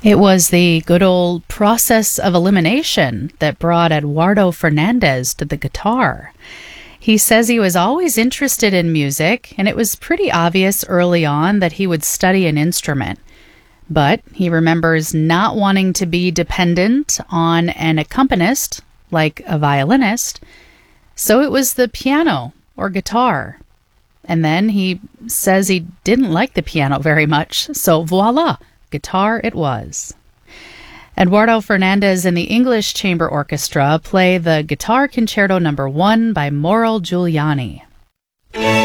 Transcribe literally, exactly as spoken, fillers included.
It was the good old process of elimination that brought Eduardo Fernandez to the guitar. He says he was always interested in music, and it was pretty obvious early on that he would study an instrument. But he remembers not wanting to be dependent on an accompanist, like a violinist, so it was the piano or guitar. And then he says he didn't like the piano very much, so voila, guitar it was. Eduardo Fernandez and the English Chamber Orchestra play the Guitar Concerto Number One by Mauro Giuliani.